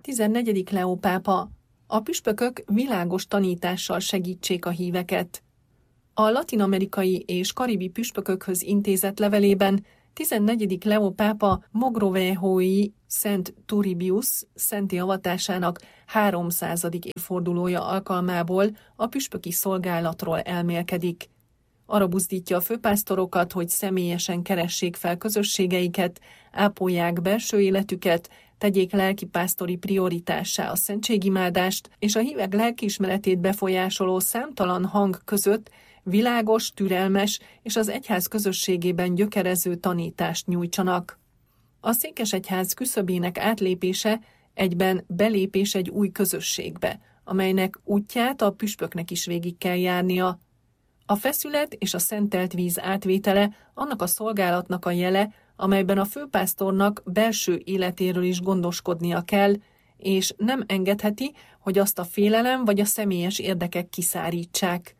14. Leó pápa. A püspökök világos tanítással segítsék a híveket. A latin-amerikai és karibi püspökökhöz intézett levelében 14. Leó pápa Mogrovejói Szent Turibus szentté avatásának 300. évfordulója alkalmából a püspöki szolgálatról elmélkedik. Arra buzdítja a főpásztorokat, hogy személyesen keressék fel közösségeiket, ápolják belső életüket, tegyék lelkipásztori prioritássá a szentségimádást, és a hívek lelkiismeretét befolyásoló számtalan hang között világos, türelmes és az egyház közösségében gyökerező tanítást nyújtsanak. A székesegyház küszöbének átlépése egyben belépés egy új közösségbe, amelynek útját a püspöknek is végig kell járnia. A feszület és a szentelt víz átvétele annak a szolgálatnak a jele, amelyben a főpásztornak belső életéről is gondoskodnia kell, és nem engedheti, hogy azt a félelem vagy a személyes érdekek kiszárítsák.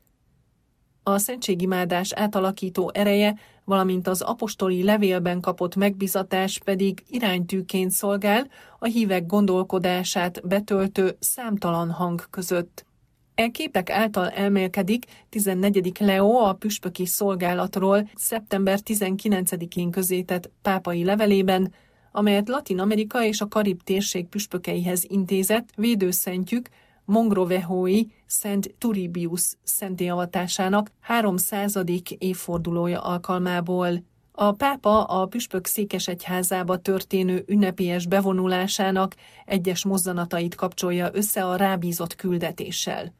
A szentségimádás átalakító ereje, valamint az apostoli levélben kapott megbízatás pedig iránytűként szolgál a hívek gondolkodását betöltő számtalan hang között. E képek által elmélkedik 14. Leó a püspöki szolgálatról szeptember 19-én közzétett pápai levelében, amelyet Latin-Amerika és a Karib térség püspökeihez intézett védőszentjük Mogrovejói Szent Turibus szentté avatásának 300. évfordulója alkalmából. A pápa a püspök székesegyházába történő ünnepélyes bevonulásának egyes mozzanatait kapcsolja össze a rábízott küldetéssel.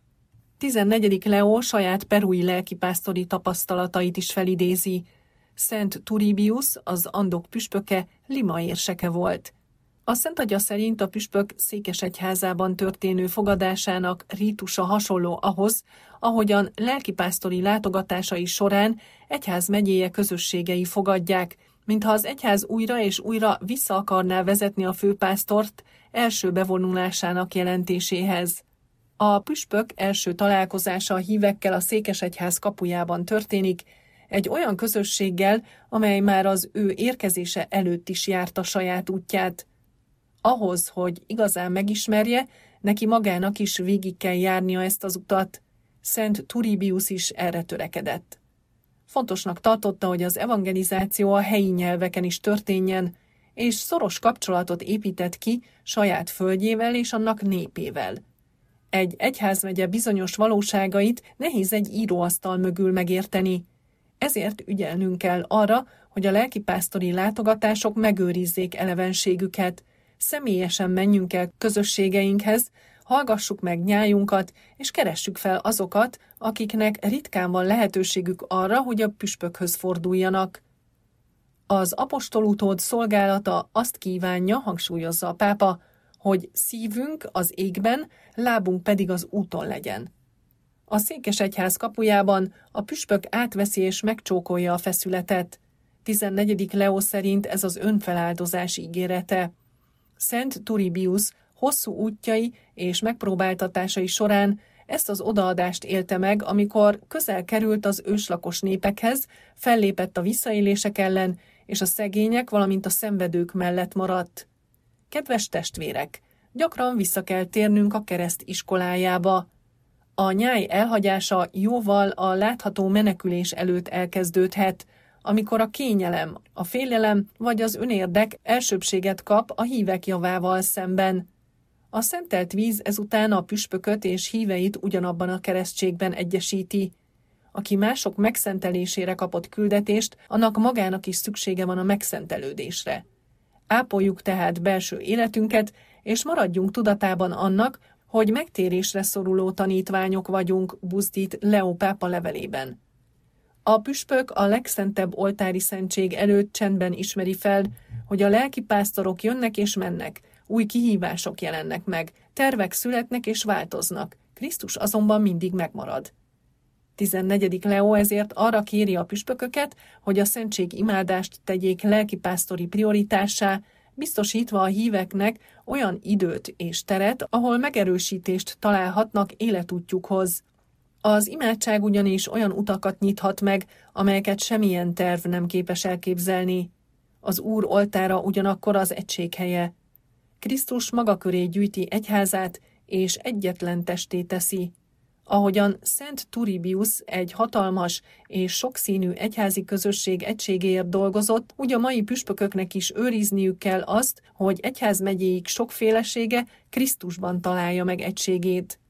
14. Leó saját perui lelkipásztori tapasztalatait is felidézi. Szent Turibus, az andok püspöke, Lima érseke volt. A Szent Atya szerint a püspök székesegyházában történő fogadásának rítusa hasonló ahhoz, ahogyan lelkipásztori látogatásai során egyházmegyéje közösségei fogadják, mintha az egyház újra és újra vissza akarná vezetni a főpásztort első bevonulásának jelentéséhez. A püspök első találkozása a hívekkel a székesegyház kapujában történik, egy olyan közösséggel, amely már az ő érkezése előtt is járta saját útját. Ahhoz, hogy igazán megismerje, neki magának is végig kell járnia ezt az utat. Szent Turibus is erre törekedett. Fontosnak tartotta, hogy az evangelizáció a helyi nyelveken is történjen, és szoros kapcsolatot épített ki saját földjével és annak népével. Egy egyházmegye bizonyos valóságait nehéz egy íróasztal mögül megérteni. Ezért ügyelnünk kell arra, hogy a lelkipásztori látogatások megőrizzék elevenségüket, személyesen menjünk el közösségeinkhez, hallgassuk meg nyájunkat, és keressük fel azokat, akiknek ritkán van lehetőségük arra, hogy a püspökhöz forduljanak. Az apostolutód szolgálata azt kívánja, hangsúlyozza a pápa, hogy szívünk az égben, lábunk pedig az úton legyen. A székesegyház kapujában a püspök átveszi és megcsókolja a feszületet. 14. Leó szerint ez az önfeláldozás ígérete. Szent Turibus hosszú útjai és megpróbáltatásai során ezt az odaadást élte meg, amikor közel került az őslakos népekhez, fellépett a visszaélések ellen, és a szegények, valamint a szenvedők mellett maradt. Kedves testvérek, gyakran vissza kell térnünk a kereszt iskolájába. A nyáj elhagyása jóval a látható menekülés előtt elkezdődhet, amikor a kényelem, a félelem vagy az önérdek elsőbbséget kap a hívek javával szemben. A szentelt víz ezután a püspököt és híveit ugyanabban a keresztségben egyesíti. Aki mások megszentelésére kapott küldetést, annak magának is szüksége van a megszentelődésre. Ápoljuk tehát belső életünket, és maradjunk tudatában annak, hogy megtérésre szoruló tanítványok vagyunk, buzdít Leó pápa levelében. A püspök a legszentebb oltári szentség előtt csendben ismeri fel, hogy a lelkipásztorok jönnek és mennek, új kihívások jelennek meg, tervek születnek és változnak, Krisztus azonban mindig megmarad. 14. Leó ezért arra kéri a püspököket, hogy a szentség imádást tegyék lelkipásztori prioritássá, biztosítva a híveknek olyan időt és teret, ahol megerősítést találhatnak életútjukhoz. Az imádság ugyanis olyan utakat nyithat meg, amelyeket semmilyen terv nem képes elképzelni. Az Úr oltára ugyanakkor az egység helye. Krisztus maga köré gyűjti egyházát, és egyetlen testé teszi. Ahogyan Szent Turbius egy hatalmas és sokszínű egyházi közösség egységéért dolgozott, úgy a mai püspököknek is őrizniük kell azt, hogy egyházmegyéik sokfélesége Krisztusban találja meg egységét.